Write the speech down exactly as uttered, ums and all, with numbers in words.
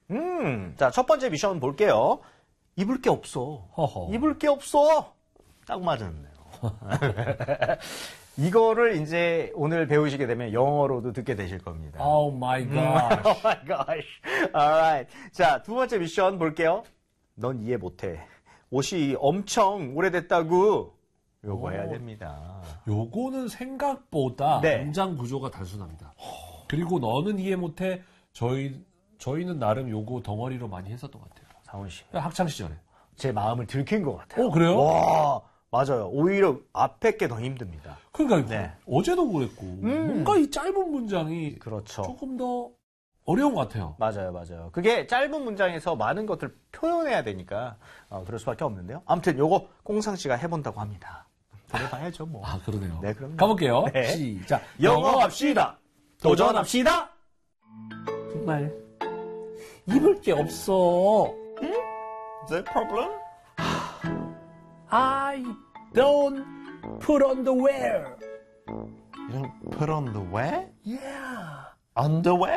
음, 자, 첫 번째 미션 볼게요. 입을 게 없어. 허허. 입을 게 없어. 딱 맞았네요. 이거를 이제 오늘 배우시게 되면 영어로도 듣게 되실 겁니다. Oh my gosh. Oh my gosh. Alright. 자, 두 번째 미션 볼게요. 넌 이해 못해. 옷이 엄청 오래됐다고. 요거 해야 됩니다. 요거는 생각보다 네. 문장 구조가 단순합니다. 그리고 너는 이해 못해. 저희 저희는 나름 요거 덩어리로 많이 했었던 것 같아요. 상훈 씨. 학창 시절에. 제 마음을 들킨 것 같아요. 어, 그래요? 와, 맞아요. 오히려 앞에 게 더 힘듭니다. 그러니까 네. 어제도 그랬고 뭔가 이 짧은 문장이 그렇죠. 조금 더 어려운 것 같아요. 맞아요, 맞아요. 그게 짧은 문장에서 많은 것들 표현해야 되니까 어, 그럴 수밖에 없는데요. 아무튼 요거 꽁상 씨가 해본다고 합니다. 해봐야죠, 뭐. 아, 그러네요. 네, 그럼요. 가볼게요. 네. 시작. 영어 합시다. 도전합시다. 정말 입을 게 없어. The problem? I don't put on the wear. You don't put on the wear? Yeah. Underwear?